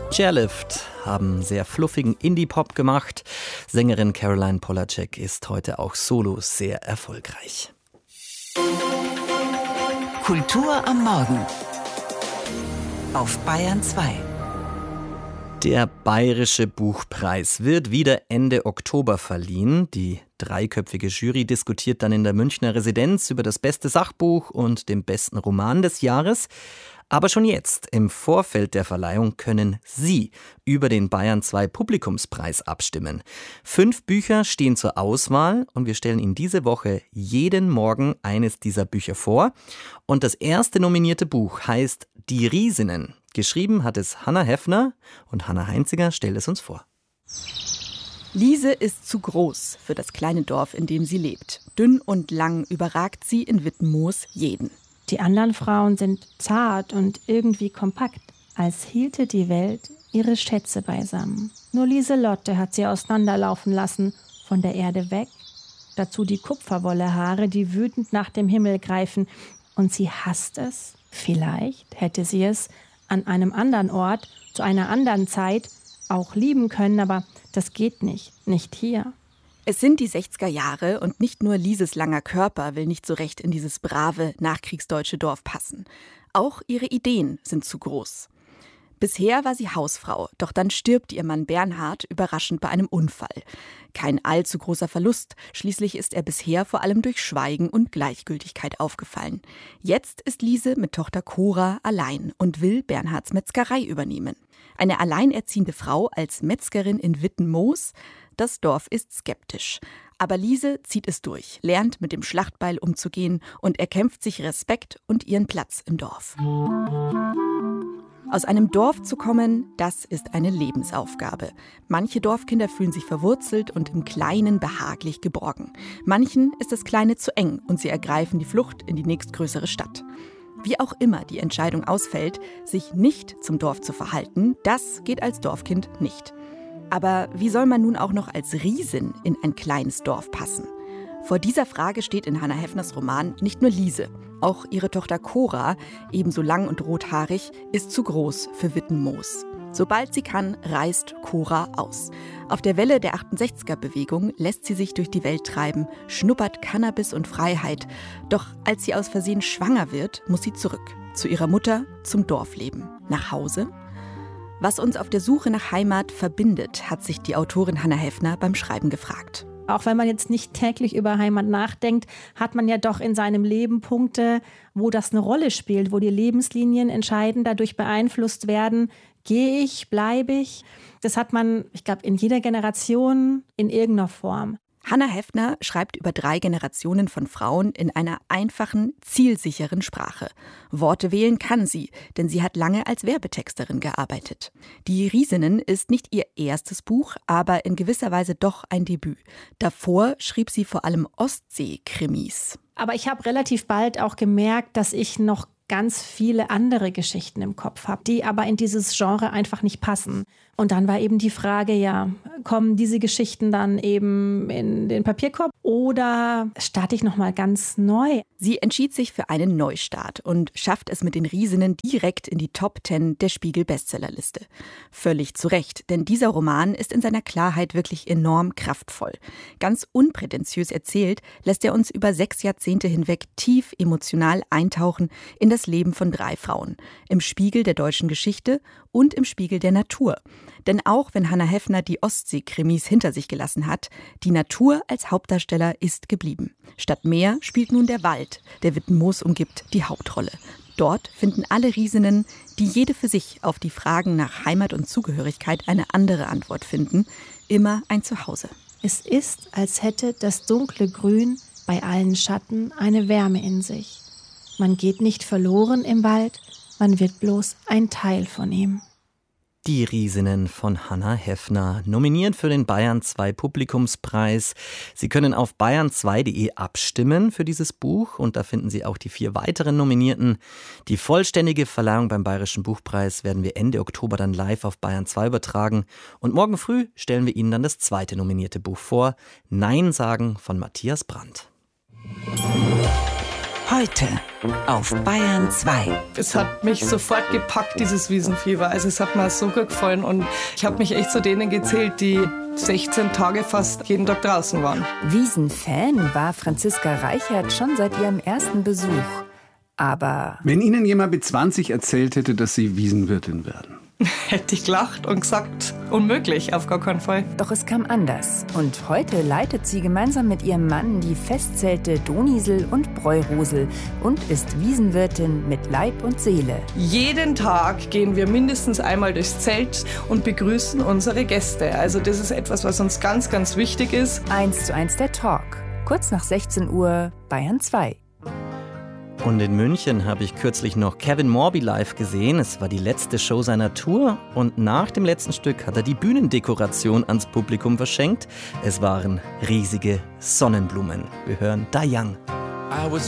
Chairlift haben sehr fluffigen Indie-Pop gemacht. Sängerin Caroline Polachek ist heute auch solo sehr erfolgreich. Kultur am Morgen auf Bayern 2. Der Bayerische Buchpreis wird wieder Ende Oktober verliehen. Die dreiköpfige Jury diskutiert dann in der Münchner Residenz über das beste Sachbuch und den besten Roman des Jahres. Aber schon jetzt, im Vorfeld der Verleihung, können Sie über den Bayern 2 Publikumspreis abstimmen. 5 Bücher stehen zur Auswahl und wir stellen Ihnen diese Woche jeden Morgen eines dieser Bücher vor. Und das erste nominierte Buch heißt Die Riesinnen. Geschrieben hat es Hannah Heffner und Hannah Heinziger stellt es uns vor. Lise ist zu groß für das kleine Dorf, in dem sie lebt. Dünn und lang überragt sie in Wittenmoos jeden. Die anderen Frauen sind zart und irgendwie kompakt, als hielte die Welt ihre Schätze beisammen. Nur Lieselotte hat sie auseinanderlaufen lassen, von der Erde weg. Dazu die Kupferwollehaare, die wütend nach dem Himmel greifen. Und sie hasst es. Vielleicht hätte sie es an einem anderen Ort, zu einer anderen Zeit auch lieben können, aber das geht nicht hier. Es sind die 60er Jahre und nicht nur Lises langer Körper will nicht so recht in dieses brave, nachkriegsdeutsche Dorf passen. Auch ihre Ideen sind zu groß. Bisher war sie Hausfrau, doch dann stirbt ihr Mann Bernhard überraschend bei einem Unfall. Kein allzu großer Verlust, schließlich ist er bisher vor allem durch Schweigen und Gleichgültigkeit aufgefallen. Jetzt ist Lise mit Tochter Cora allein und will Bernhards Metzgerei übernehmen. Eine alleinerziehende Frau als Metzgerin in Wittenmoos? Das Dorf ist skeptisch. Aber Lise zieht es durch, lernt mit dem Schlachtbeil umzugehen und erkämpft sich Respekt und ihren Platz im Dorf. Aus einem Dorf zu kommen, das ist eine Lebensaufgabe. Manche Dorfkinder fühlen sich verwurzelt und im Kleinen behaglich geborgen. Manchen ist das Kleine zu eng und sie ergreifen die Flucht in die nächstgrößere Stadt. Wie auch immer die Entscheidung ausfällt, sich nicht zum Dorf zu verhalten, das geht als Dorfkind nicht. Aber wie soll man nun auch noch als Riesin in ein kleines Dorf passen? Vor dieser Frage steht in Hannah Heffners Roman nicht nur Lise. Auch ihre Tochter Cora, ebenso lang und rothaarig, ist zu groß für Wittenmoos. Sobald sie kann, reist Cora aus. Auf der Welle der 68er-Bewegung lässt sie sich durch die Welt treiben, schnuppert Cannabis und Freiheit. Doch als sie aus Versehen schwanger wird, muss sie zurück. Zu ihrer Mutter, zum Dorfleben. Nach Hause? Was uns auf der Suche nach Heimat verbindet, hat sich die Autorin Hannah Heffner beim Schreiben gefragt. Auch wenn man jetzt nicht täglich über Heimat nachdenkt, hat man ja doch in seinem Leben Punkte, wo das eine Rolle spielt, wo die Lebenslinien entscheidend dadurch beeinflusst werden. Gehe ich, bleibe ich? Das hat man, ich glaube, in jeder Generation in irgendeiner Form. Hannah Heffner schreibt über 3 Generationen von Frauen in einer einfachen, zielsicheren Sprache. Worte wählen kann sie, denn sie hat lange als Werbetexterin gearbeitet. Die Riesinnen ist nicht ihr erstes Buch, aber in gewisser Weise doch ein Debüt. Davor schrieb sie vor allem Ostsee-Krimis. Aber ich habe relativ bald auch gemerkt, dass ich noch ganz viele andere Geschichten im Kopf habe, die aber in dieses Genre einfach nicht passen. Und dann war eben die Frage, ja, kommen diese Geschichten dann eben in den Papierkorb oder starte ich nochmal ganz neu? Sie entschied sich für einen Neustart und schafft es mit den Riesinnen direkt in die Top 10 der Spiegel-Bestsellerliste. Völlig zu Recht, denn dieser Roman ist in seiner Klarheit wirklich enorm kraftvoll. Ganz unprätentiös erzählt, lässt er uns über 6 Jahrzehnte hinweg tief emotional eintauchen in das Leben von 3 Frauen. Im Spiegel der deutschen Geschichte und im Spiegel der Natur. Denn auch wenn Hannah Heffner die Ostsee-Krimis hinter sich gelassen hat, die Natur als Hauptdarsteller ist geblieben. Statt Meer spielt nun der Wald, der Wittenmoos umgibt, die Hauptrolle. Dort finden alle Riesinnen, die jede für sich auf die Fragen nach Heimat und Zugehörigkeit eine andere Antwort finden, immer ein Zuhause. Es ist, als hätte das dunkle Grün bei allen Schatten eine Wärme in sich. Man geht nicht verloren im Wald, man wird bloß ein Teil von ihm. Die Riesinnen von Hannah Heffner, nominiert für den Bayern 2 Publikumspreis. Sie können auf bayern2.de abstimmen für dieses Buch und da finden Sie auch die 4 weiteren Nominierten. Die vollständige Verleihung beim Bayerischen Buchpreis werden wir Ende Oktober dann live auf Bayern 2 übertragen und morgen früh stellen wir Ihnen dann das 2. nominierte Buch vor, Nein sagen von Matthias Brandt. Heute auf Bayern 2. Es hat mich sofort gepackt, dieses Wiesenfieber. Also es hat mir so gut gefallen und ich habe mich echt zu denen gezählt, die 16 Tage fast jeden Tag draußen waren. Wiesenfan war Franziska Reichert schon seit ihrem ersten Besuch. Aber wenn Ihnen jemand mit 20 erzählt hätte, dass Sie Wiesenwirtin werden? Hätte ich gelacht und gesagt, unmöglich, auf gar keinen Fall. doch es kam anders. Und heute leitet sie gemeinsam mit ihrem Mann die Festzelte Donisel und Bräurosel und ist Wiesenwirtin mit Leib und Seele. Jeden Tag gehen wir mindestens einmal durchs Zelt und begrüßen unsere Gäste. Also das ist etwas, was uns ganz, ganz wichtig ist. 1:1 der Talk. Kurz nach 16 Uhr, Bayern 2. Und in München habe ich kürzlich noch Kevin Morby live gesehen. Es war die letzte Show seiner Tour und nach dem letzten Stück hat er die Bühnendekoration ans Publikum verschenkt. Es waren riesige Sonnenblumen. Wir hören Da Young. I was